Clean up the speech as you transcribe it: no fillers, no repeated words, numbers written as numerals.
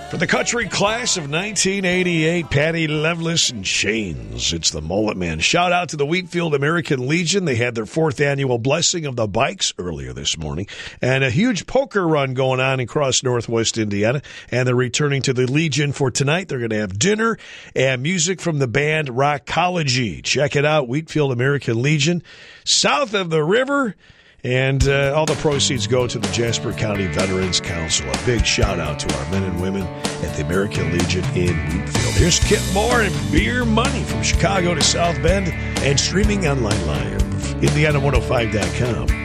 For the country class of 1988, Patty Loveless and Chains. It's the Mullet Man. Shout out to the Wheatfield American Legion. They had their 4th annual Blessing of the Bikes earlier this morning. And a huge poker run going on across Northwest Indiana. And they're returning to the Legion for tonight. They're going to have dinner and music from the band Rockology. Check it out, Wheatfield American Legion. South of the river. And all the proceeds go to the Jasper County Veterans Council. A big shout-out to our men and women at the American Legion in Wheatfield. Here's Kip Moore and Beer Money from Chicago to South Bend and streaming online live. Indiana105.com.